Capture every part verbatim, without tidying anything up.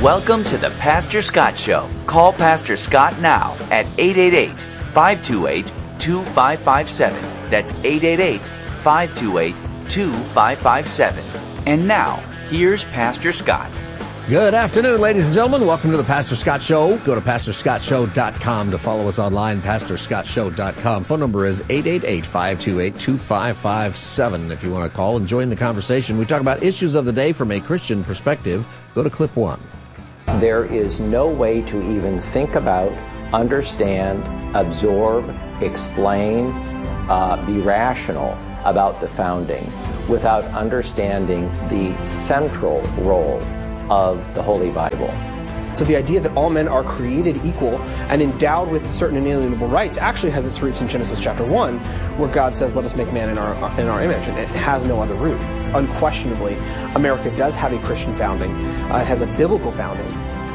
Welcome to the Pastor Scott Show. Call Pastor Scott now at eight eight eight, five two eight, two five five seven. That's eight eight eight, five two eight, two five five seven. And now, here's Pastor Scott. Good afternoon, ladies and gentlemen. Welcome to the Pastor Scott Show. Go to pastor scott show dot com to follow us online, pastor scott show dot com. Phone number is eight eight eight, five two eight, two five five seven if you want to call and join the conversation. We talk about issues of the day from a Christian perspective. Go to clip one. There is no way to even think about, understand, absorb, explain, uh, be rational about the founding without understanding the central role of the Holy Bible. So the idea that all men are created equal and endowed with certain inalienable rights actually has its roots in Genesis chapter one, where God says, let us make man in our in our image, and it has no other root. Unquestionably, America does have a Christian founding. Uh, it has a biblical founding.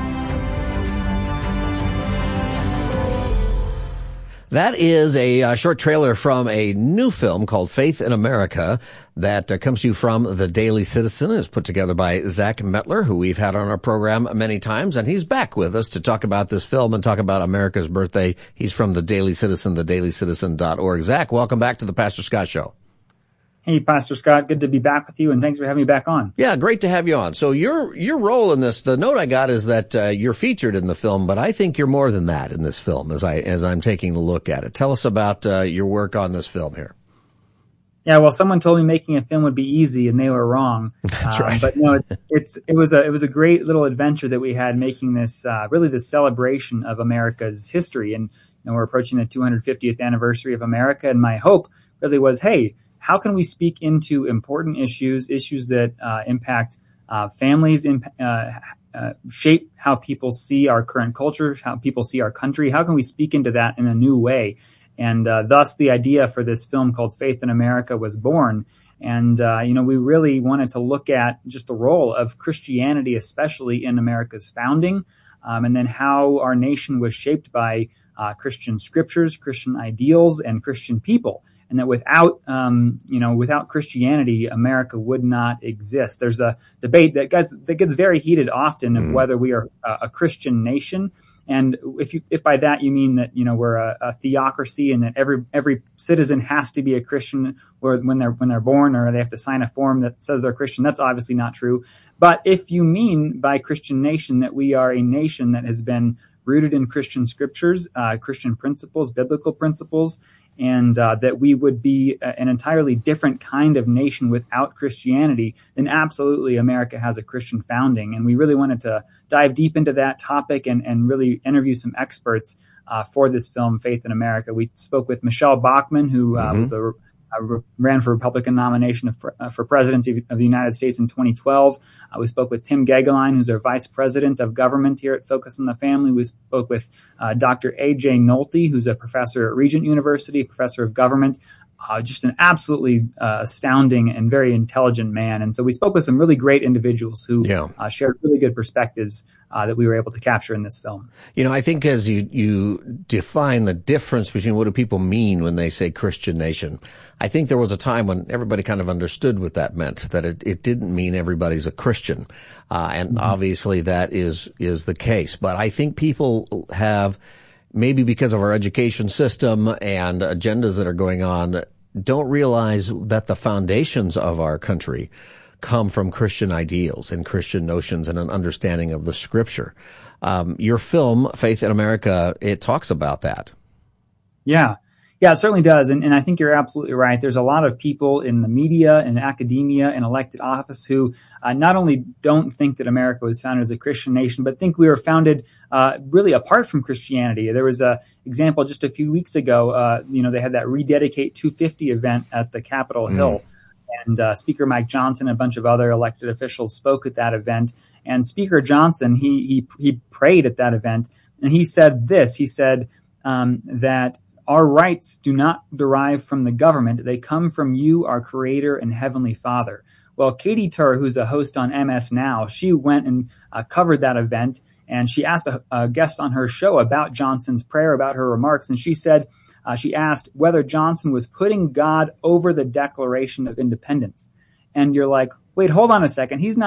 That is a uh, short trailer from a new film called Faith in America that uh, comes to you from The Daily Citizen. It's put together by Zach Mettler, who we've had on our program many times, and he's back with us to talk about this film and talk about America's birthday. He's from The Daily Citizen, the daily citizen dot org. Zach, welcome back to the Pastor Scott Show. Hey, Pastor Scott, good to be back with you, and thanks for having me back on. Yeah, great to have you on. So your your role in this, the note I got is that uh, you're featured in the film, but I think you're more than that in this film as, I, as I'm taking a look at it. Tell us about uh, your work on this film here. Yeah, well, someone told me making a film would be easy, and they were wrong. That's um, right. But no, it's, it's it was a it was a great little adventure that we had making this uh, really the celebration of America's history, and you know, we're approaching the two hundred fiftieth anniversary of America, and my hope really was, hey, how can we speak into important issues, issues that uh, impact uh, families, imp- uh, uh, shape how people see our current culture, how people see our country? How can we speak into that in a new way? And uh, thus the idea for this film called Faith in America was born. And, uh, you know, we really wanted to look at just the role of Christianity, especially in America's founding, um, and then how our nation was shaped by uh, Christian scriptures, Christian ideals, and Christian people. And that without, um, you know, without Christianity, America would not exist. There's a debate that gets that gets very heated often of mm. whether we are a, a Christian nation. And if you, if by that you mean that, you know, we're a, a theocracy and that every every citizen has to be a Christian or when they're when they're born, or they have to sign a form that says they're Christian, that's obviously not true. But if you mean by Christian nation that we are a nation that has been rooted in Christian scriptures, uh, Christian principles, biblical principles, and uh, that we would be an entirely different kind of nation without Christianity, then absolutely America has a Christian founding. And we really wanted to dive deep into that topic and, and really interview some experts uh, for this film, Faith in America. We spoke with Michelle Bachmann, who uh, mm-hmm. was a Uh, ran for Republican nomination of, uh, for president of, of the United States in twenty twelve. Uh, we spoke with Tim Gaggeline, who's our vice president of government here at Focus on the Family. We spoke with uh, Doctor A J Nolte, who's a professor at Regent University, professor of government. Uh, just an absolutely uh, astounding and very intelligent man. And so we spoke with some really great individuals who yeah. uh, shared really good perspectives uh, that we were able to capture in this film. You know, I think as you, you define the difference between what do people mean when they say Christian nation, I think there was a time when everybody kind of understood what that meant, that it, it didn't mean everybody's a Christian. Uh, and mm-hmm. obviously that is, is the case. But I think people have, maybe because of our education system and agendas that are going on, don't realize that the foundations of our country come from Christian ideals and Christian notions and an understanding of the scripture. Um, your film, Faith in America, it talks about that. Yeah. Yeah, it certainly does. And, and I think you're absolutely right. There's a lot of people in the media and academia and elected office who uh, not only don't think that America was founded as a Christian nation, but think we were founded uh, really apart from Christianity. There was a example just a few weeks ago. Uh, you know, they had that Rededicate two fifty event at the Capitol mm. Hill. And uh, Speaker Mike Johnson and a bunch of other elected officials spoke at that event. And Speaker Johnson, he he he prayed at that event. And he said this. He said um, that our rights do not derive from the government. They come from you, our Creator and Heavenly Father. Well, Katie Tur, who's a host on M S Now, she went and uh, covered that event, and she asked a, a guest on her show about Johnson's prayer, about her remarks, and she said, uh, she asked whether Johnson was putting God over the Declaration of Independence. And you're like, wait, hold on a second. He's not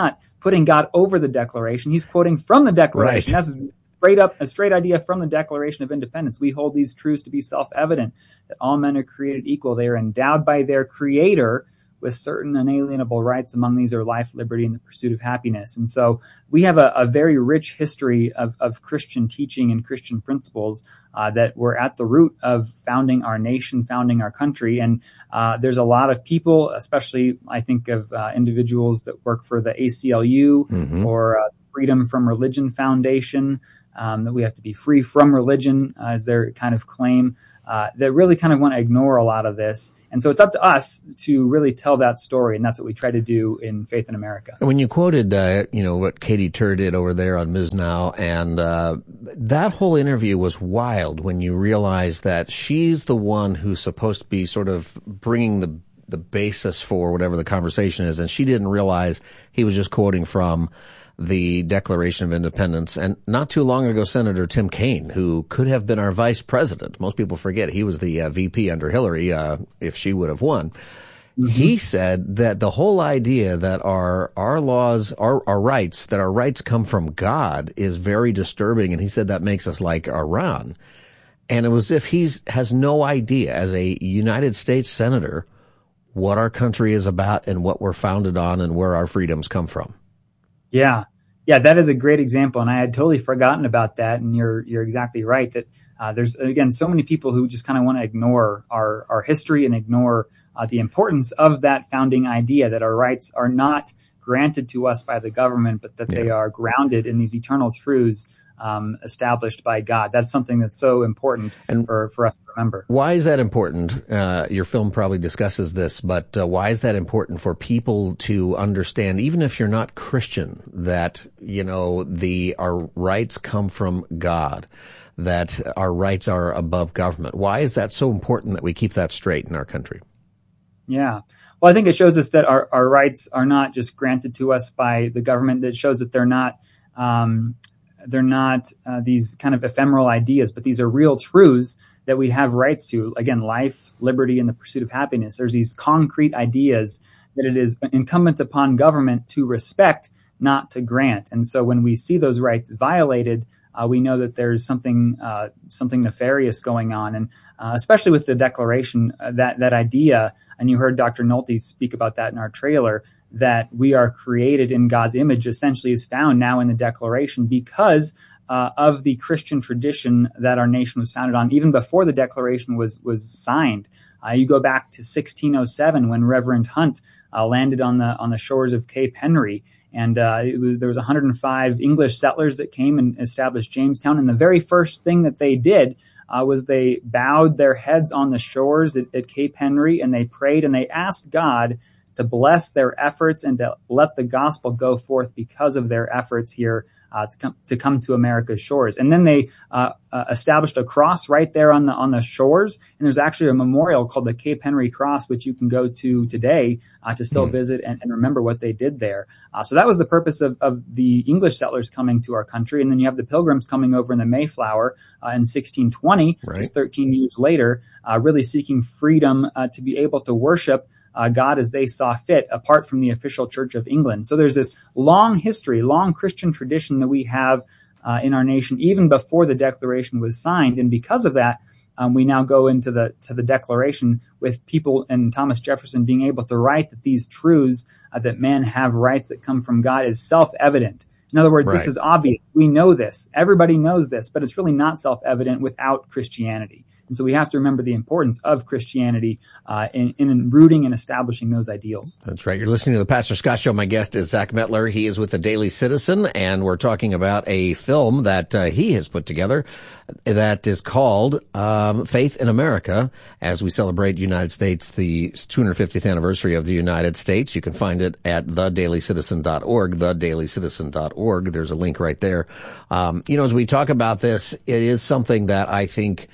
putting God over the Declaration. He's quoting from the Declaration. Right. That's straight up a straight idea from the Declaration of Independence. We hold these truths to be self-evident, that all men are created equal. They are endowed by their Creator with certain inalienable rights. Among these are life, liberty, and the pursuit of happiness. And so we have a, a very rich history of, of Christian teaching and Christian principles uh, that were at the root of founding our nation, founding our country. And uh, there's a lot of people, especially I think of uh, individuals that work for the A C L U mm-hmm. or uh, Freedom from Religion Foundation, um, that we have to be free from religion, uh, as their kind of claim. Uh, that really kind of want to ignore a lot of this. And so it's up to us to really tell that story, and that's what we try to do in Faith in America. When you quoted, uh, you know, what Katie Tur did over there on Miz Now, and uh, that whole interview was wild when you realize that she's the one who's supposed to be sort of bringing the the basis for whatever the conversation is, and she didn't realize he was just quoting from the Declaration of Independence. And not too long ago, Senator Tim Kaine, who could have been our vice president, most people forget he was the uh, V P under Hillary uh, if she would have won. Mm-hmm. He said that the whole idea that our our laws, our, our rights, that our rights come from God is very disturbing, and he said that makes us like Iran. And it was as if he has no idea, as a United States senator, what our country is about and what we're founded on and where our freedoms come from. Yeah. Yeah, that is a great example. And I had totally forgotten about that. And you're you're exactly right that uh, there's, again, so many people who just kind of want to ignore our, our history and ignore uh, the importance of that founding idea that our rights are not granted to us by the government, but that yeah. they are grounded in these eternal truths um, established by God. That's something that's so important and for, for us to remember. Why is that important? Uh, your film probably discusses this, but uh, why is that important for people to understand, even if you're not Christian, that, you know, the our rights come from God, that our rights are above government? Why is that so important that we keep that straight in our country? Yeah. Well, I think it shows us that our, our rights are not just granted to us by the government. It shows that they're not um, they're not uh, these kind of ephemeral ideas, but these are real truths that we have rights to. Again, life, liberty, and the pursuit of happiness. There's these concrete ideas that it is incumbent upon government to respect, not to grant. And so when we see those rights violated, uh, we know that there's something uh, something nefarious going on. And uh, especially with the Declaration, uh, that that idea, and you heard Doctor Nolte speak about that in our trailer, that we are created in God's image essentially is found now in the Declaration because uh, of the Christian tradition that our nation was founded on, even before the Declaration was was signed. Uh, you go back to sixteen oh seven when Reverend Hunt uh, landed on the on the shores of Cape Henry, and uh, it was there was one hundred five English settlers that came and established Jamestown, and the very first thing that they did uh, was they bowed their heads on the shores at, at Cape Henry, and they prayed and they asked God to bless their efforts and to let the gospel go forth because of their efforts here uh, to come to come to America's shores. And then they uh, uh, established a cross right there on the on the shores. And there's actually a memorial called the Cape Henry Cross, which you can go to today uh, to still mm. visit and, and remember what they did there. Uh, so that was the purpose of, of the English settlers coming to our country. And then you have the Pilgrims coming over in the Mayflower uh, in sixteen twenty, right. just thirteen years later, uh, really seeking freedom uh, to be able to worship Uh, God as they saw fit, apart from the official Church of England. So there's this long history, long Christian tradition that we have uh, in our nation, even before the Declaration was signed. And because of that, um, we now go into the to the Declaration with people and Thomas Jefferson being able to write that these truths uh, that men have rights that come from God is self-evident. In other words, right. This is obvious. We know this. Everybody knows this, but it's really not self-evident without Christianity. And so we have to remember the importance of Christianity uh, in, in rooting and establishing those ideals. That's right. You're listening to the Pastor Scott Show. My guest is Zach Mettler. He is with the Daily Citizen, and we're talking about a film that uh, he has put together that is called um, Faith in America, as we celebrate United States, the two hundred fiftieth anniversary of the United States. You can find it at the daily citizen dot org, the daily citizen dot org. There's a link right there. Um, you know, as we talk about this, it is something that I think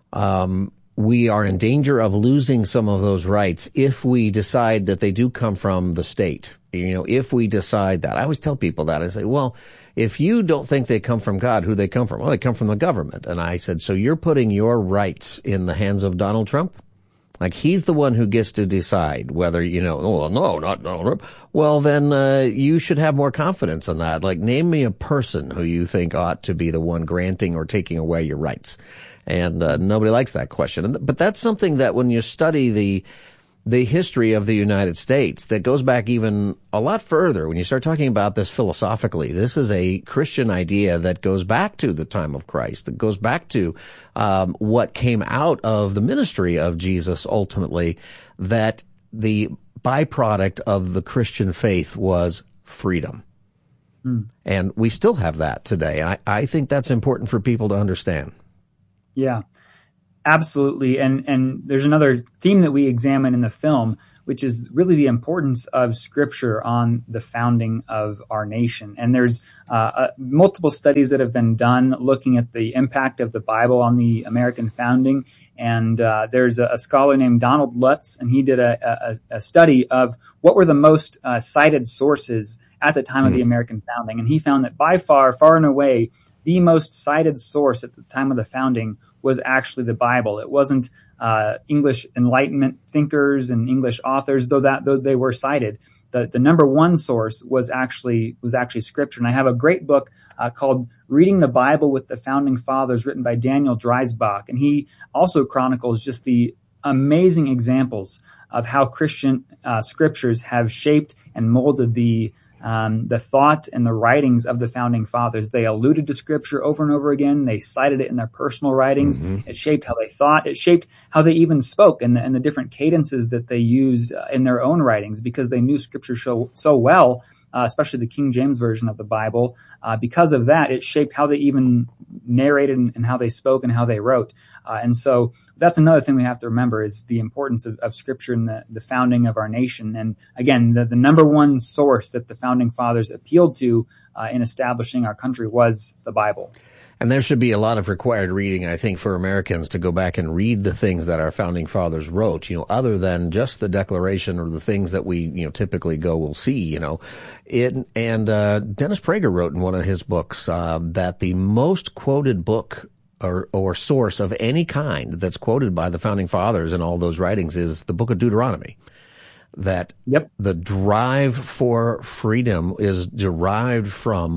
Um, we are in danger of losing some of those rights if we decide that they do come from the state. You know, if we decide that. I always tell people that. I say, well, if you don't think they come from God, who do they come from? Well, they come from the government. And I said, so you're putting your rights in the hands of Donald Trump? Like, he's the one who gets to decide whether, you know, oh, no, not, no. Well, then, uh, you should have more confidence in that. Like, name me a person who you think ought to be the one granting or taking away your rights. And, uh, nobody likes that question. But that's something that when you study the, the history of the United States, that goes back even a lot further. When you start talking about this philosophically, this is a Christian idea that goes back to the time of Christ, that goes back to um, what came out of the ministry of Jesus ultimately, that the byproduct of the Christian faith was freedom. Hmm. And we still have that today. I, I think that's important for people to understand. Yeah. Absolutely. And and there's another theme that we examine in the film, which is really the importance of Scripture on the founding of our nation. And there's uh, uh, multiple studies that have been done looking at the impact of the Bible on the American founding. And uh, there's a, a scholar named Donald Lutz, and he did a, a, a study of what were the most uh, cited sources at the time mm-hmm. of the American founding. And he found that by far, far and away, the most cited source at the time of the founding was actually the Bible. It wasn't uh, English Enlightenment thinkers and English authors, though that though they were cited. The the number one source was actually was actually Scripture. And I have a great book uh, called "Reading the Bible with the Founding Fathers," written by Daniel Dreisbach, and he also chronicles just the amazing examples of how Christian uh, scriptures have shaped and molded the Um, the thought and the writings of the founding fathers. They alluded to Scripture over and over again. They cited it in their personal writings. Mm-hmm. It shaped how they thought. It shaped how they even spoke and the, and the different cadences that they used uh, in their own writings, because they knew Scripture so, so well, uh, especially the King James Version of the Bible. Uh, because of that, it shaped how they even narrated and, and how they spoke and how they wrote. Uh, and so that's another thing we have to remember, is the importance of, of Scripture in the, the founding of our nation. And again, the, the number one source that the founding fathers appealed to uh, in establishing our country was the Bible. And there should be a lot of required reading, I think, for Americans to go back and read the things that our founding fathers wrote, you know, other than just the Declaration or the things that we, you know, typically go, we'll see, you know. It, and uh, Dennis Prager wrote in one of his books uh, that the most quoted book or, or source of any kind that's quoted by the founding fathers in all those writings is the book of Deuteronomy. That yep. the drive for freedom is derived from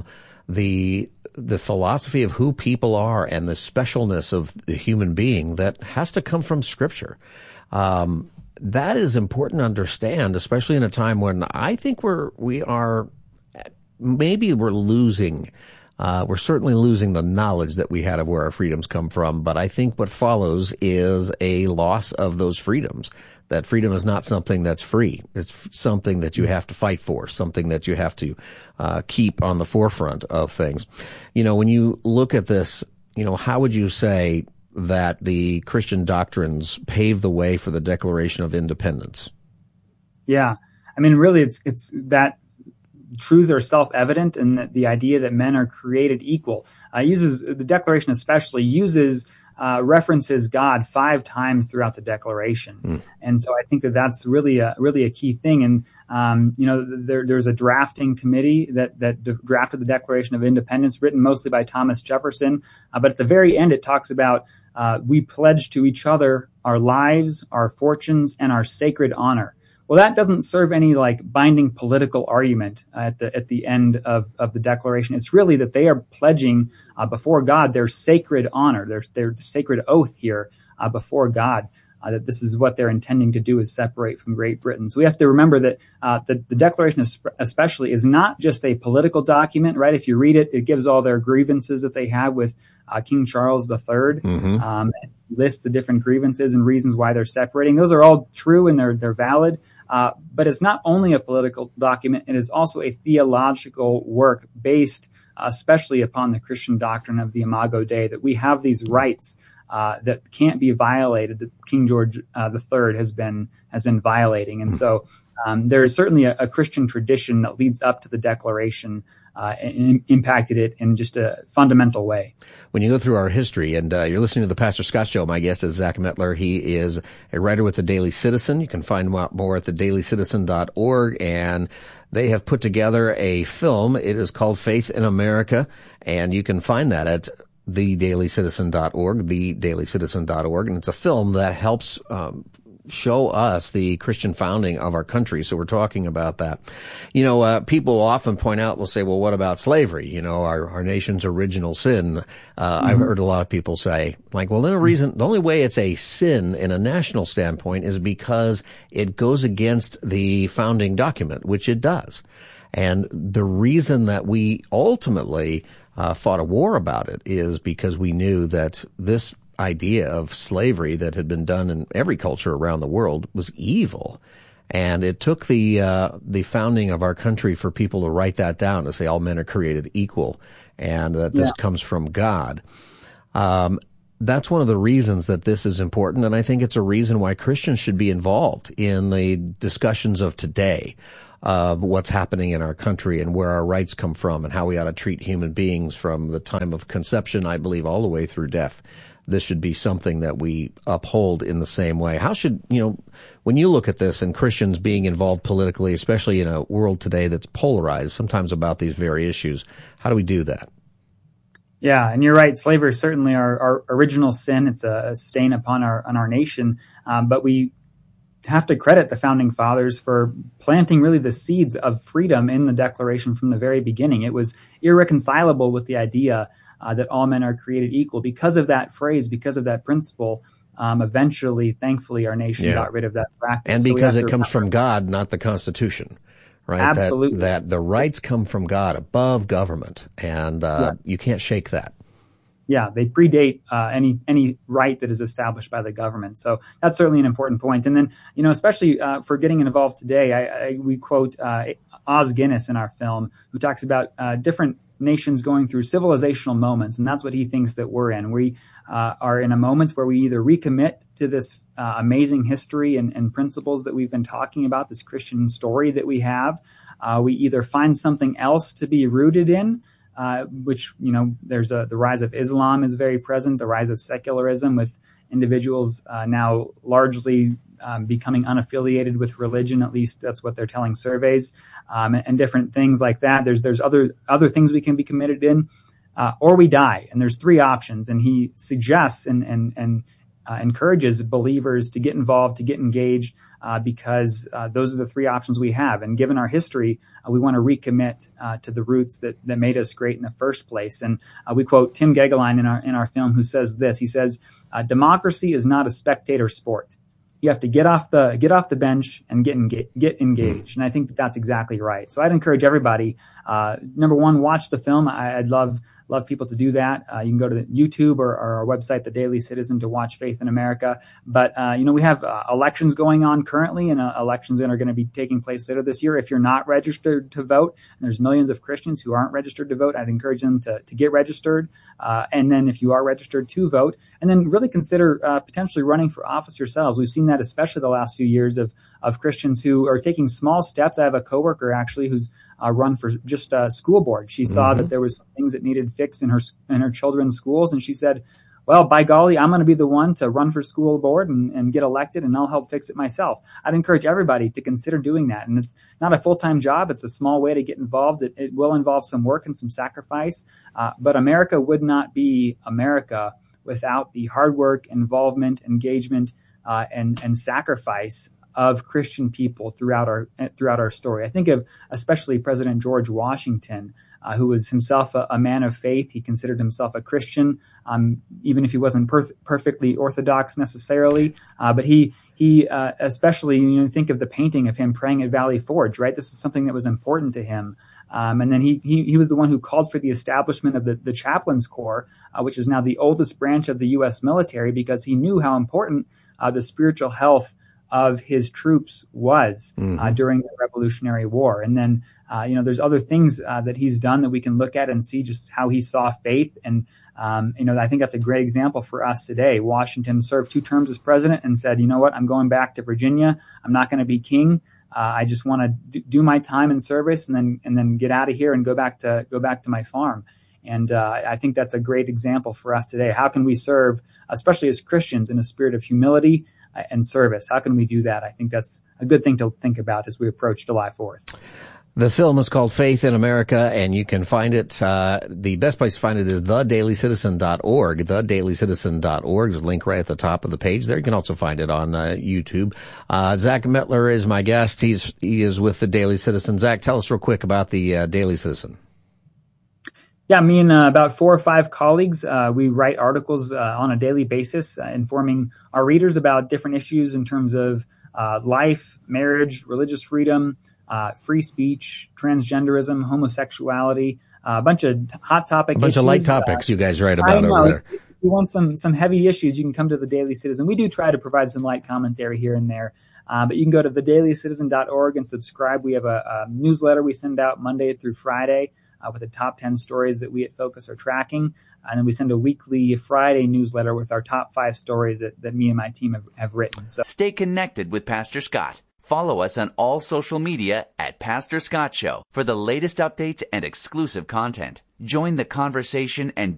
the the philosophy of who people are and the specialness of the human being that has to come from Scripture. Um, that is important to understand, especially in a time when I think we're, we are, maybe we're losing, uh, we're certainly losing the knowledge that we had of where our freedoms come from. But I think what follows is a loss of those freedoms. That freedom is not something that's free. It's something that you have to fight for, something that you have to uh, keep on the forefront of things. You know, when you look at this, you know, how would you say that the Christian doctrines pave the way for the Declaration of Independence? Yeah. I mean, really, it's it's that truths are self-evident, and that the idea that men are created equal. Uh, uses the Declaration especially uses Uh, references God five times throughout the Declaration. Mm. And so I think that that's really a, really a key thing. And, um, you know, there, there's a drafting committee that, that d- drafted the Declaration of Independence, written mostly by Thomas Jefferson. Uh, but at the very end, it talks about, uh, we pledge to each other our lives, our fortunes, and our sacred honor. Well, that doesn't serve any like binding political argument uh, at the at the end of, of the Declaration. It's really that they are pledging uh, before God their sacred honor, their their sacred oath here uh, before God, uh, that this is what they're intending to do, is separate from Great Britain. So we have to remember that uh, the, the Declaration especially is not just a political document, right? If you read it, it gives all their grievances that they have with uh, King Charles the Third. Mm-hmm. Um, it lists the different grievances and reasons why they're separating. Those are all true and they're they're valid. Uh, but it's not only a political document, it is also a theological work based uh, especially upon the Christian doctrine of the Imago Dei, that we have these rights uh, that can't be violated, that King George uh, the Third has been has been violating. And so um, there is certainly a, a Christian tradition that leads up to the Declaration uh, and impacted it in just a fundamental way. When you go through our history, and uh, you're listening to the Pastor Scott Show, my guest is Zach Mettler. He is a writer with the Daily Citizen. You can find more at the daily citizen dot org, and they have put together a film. It is called Faith in America, and you can find that at the daily citizen dot org, the daily citizen dot org, and it's a film that helps um, show us the Christian founding of our country. So we're talking about that. You know, uh, people often point out, will say, well, what about slavery? You know, our, our nation's original sin. Uh, mm-hmm. I've heard a lot of people say, like, well, the reason, the only way it's a sin in a national standpoint is because it goes against the founding document, which it does. And the reason that we ultimately uh, fought a war about it is because we knew that this idea of slavery that had been done in every culture around the world was evil. And it took the uh, the founding of our country for people to write that down, to say all men are created equal, and that this yeah. comes from God. Um, that's one of the reasons that this is important, and I think it's a reason why Christians should be involved in the discussions of today of what's happening in our country and where our rights come from and how we ought to treat human beings from the time of conception, I believe, all the way through death. This should be something that we uphold in the same way. How should, you know, when you look at this and Christians being involved politically, especially in a world today that's polarized sometimes about these very issues, how do we do that? Yeah, and you're right. Slavery is certainly our, our original sin. It's a, a stain upon our on our nation. Um, but we have to credit the founding fathers for planting really the seeds of freedom in the Declaration from the very beginning. It was irreconcilable with the idea Uh, that all men are created equal. Because of that phrase, because of that principle, um, eventually, thankfully, our nation yeah. got rid of that practice. And because so it comes from God, not the Constitution, right? Absolutely. That, that the rights come from God above government, and uh, yeah. you can't shake that. Yeah, they predate uh, any any right that is established by the government. So that's certainly an important point. And then, you know, especially uh, for getting involved today, I, I, we quote uh, Os Guinness in our film, who talks about uh, different nations going through civilizational moments, and that's what he thinks that we're in. We uh, are in a moment where we either recommit to this uh, amazing history and, and principles that we've been talking about, this Christian story that we have. Uh, we either find something else to be rooted in, uh, which, you know, there's a, the rise of Islam is very present, the rise of secularism with individuals uh, now largely Um, becoming unaffiliated with religion. At least that's what they're telling surveys, um, and, and different things like that. There's there's other other things we can be committed in, uh, or we die. And there's three options. And he suggests and and and uh, encourages believers to get involved, to get engaged, uh, because uh, those are the three options we have. And given our history, uh, we want to recommit uh, to the roots that that made us great in the first place. And uh, we quote Tim Gegelein in our in our film, who says this. He says, uh, "Democracy is not a spectator sport. You have to get off the get off the bench and get engage, get engaged." And I think that that's exactly right. So I'd encourage everybody. Uh, number one, watch the film. I, I'd love love people to do that. Uh, you can go to YouTube or, or our website, The Daily Citizen, to watch Faith in America. But uh, you know, we have uh, elections going on currently, and uh, elections that are going to be taking place later this year. If you're not registered to vote, and there's millions of Christians who aren't registered to vote, I'd encourage them to to get registered. Uh, and then if you are registered, to vote, and then really consider uh, potentially running for office yourselves. We've seen that especially the last few years of of Christians who are taking small steps. I have a coworker actually who's uh, run for just a school board. She saw mm-hmm. that there was some things that needed fixed in her in her children's schools, and she said, well, by golly, I'm going to be the one to run for school board and, and get elected, and I'll help fix it myself. I'd encourage everybody to consider doing that. And it's not a full-time job. It's a small way to get involved. It, it will involve some work and some sacrifice. Uh, but America would not be America without the hard work, involvement, engagement, uh, and, and sacrifice of Christian people throughout our throughout our story. I think of especially President George Washington, uh, who was himself a, a man of faith. He considered himself a Christian, um, even if he wasn't per- perfectly orthodox necessarily. Uh, but he he uh, especially, you know, think of the painting of him praying at Valley Forge, right? This is something that was important to him. Um, and then he, he he was the one who called for the establishment of the, the Chaplains Corps, uh, which is now the oldest branch of the U S military, because he knew how important uh, the spiritual health of his troops was mm-hmm. uh, during the Revolutionary War. And then, uh, you know, there's other things uh, that he's done that we can look at and see just how he saw faith. And, um, you know, I think that's a great example for us today. Washington served two terms as president and said, you know what, I'm going back to Virginia. I'm not going to be king. Uh, I just want to do my time in service and then and then get out of here and go back to go back to my farm. And uh, I think that's a great example for us today. How can we serve, especially as Christians, in a spirit of humility and service? How can we do that? I think that's a good thing to think about as we approach July fourth. The film is called Faith in America, and you can find it. Uh, the best place to find it is the daily citizen dot org, the daily citizen dot org. There's a link right at the top of the page there. You can also find it on uh, YouTube. Uh, Zach Mettler is my guest. He's he is with the Daily Citizen. Zach, tell us real quick about the uh, Daily Citizen. Yeah, me and uh, about four or five colleagues, uh, we write articles uh, on a daily basis, uh, informing our readers about different issues in terms of uh, life, marriage, religious freedom, Uh, free speech, transgenderism, homosexuality, uh, a bunch of hot topic issues. A bunch issues. of light topics uh, you guys write about I know. over there. If you want some, some heavy issues, you can come to the Daily Citizen. We do try to provide some light commentary here and there, uh, but you can go to the daily citizen dot org and subscribe. We have a, a newsletter we send out Monday through Friday uh, with the top ten stories that we at Focus are tracking. And then we send a weekly Friday newsletter with our top five stories that, that me and my team have, have written. So stay connected with Pastor Scott. Follow us on all social media at Pastor Scott Show for the latest updates and exclusive content. Join the conversation and